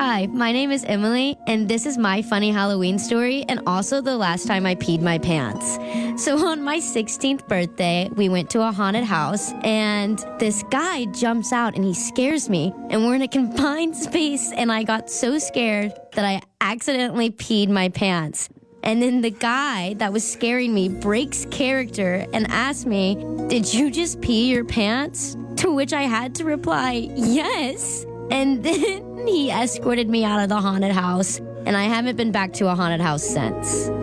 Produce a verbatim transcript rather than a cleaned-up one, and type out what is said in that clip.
Hi, my name is Emily, and this is my funny Halloween story and also the last time I peed my pants. So on my sixteenth birthday, we went to a haunted house, and this guy jumps out and he scares me, and we're in a confined space, and I got so scared that I accidentally peed my pants. And then the guy that was scaring me breaks character and asks me, "Did you just pee your pants?" To which I had to reply, "Yes." And then he escorted me out of the haunted house, and I haven't been back to a haunted house since.